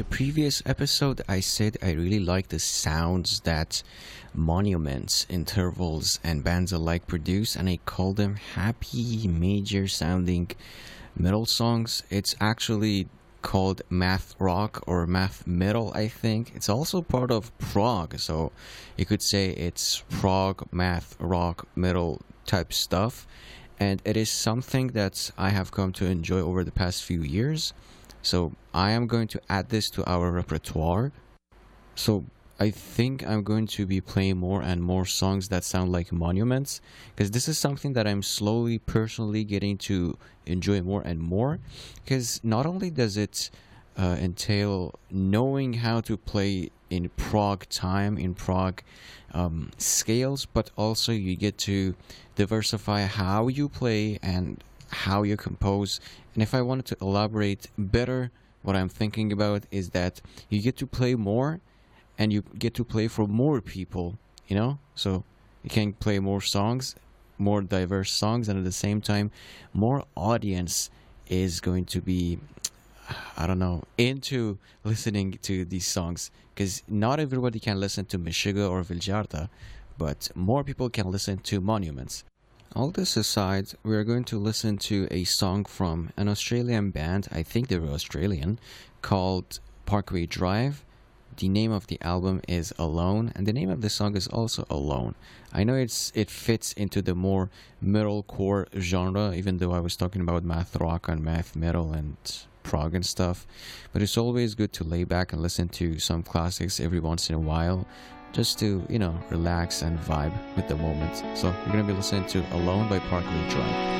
The previous episode, I said I really like the sounds that Monuments, Intervals, and bands alike produce, and I call them happy, major sounding metal songs. It's actually called math rock or math metal, I think. It's also part of prog, so you could say it's prog, math, rock, metal type stuff. And it is something that I have come to enjoy over the past few years. So I am going to add this to our repertoire. So I think I'm going to be playing more and more songs that sound like monuments, because this is something that I'm slowly personally getting to enjoy more and more, because not only does it entail knowing how to play in prog time, in prog scales, but also you get to diversify how you play and how you compose. And if I wanted to elaborate better, what I'm thinking about is that you get to play more and you get to play for more people, So you can play more songs, more diverse songs, and at the same time, more audience is going to be, I don't know, into listening to these songs. Because not everybody can listen to Meshuggah or Viljarta, but more people can listen to Monuments. All this aside, we are going to listen to a song from an Australian band, I think they were Australian, called Parkway Drive. The name of the album is Alone, and the name of the song is also Alone. I know it fits into the more metalcore genre, even though I was talking about math rock and math metal and prog and stuff. But it's always good to lay back and listen to some classics every once in a while, just to, relax and vibe with the moment. So we're going to be listening to Alone by Parkway Drive.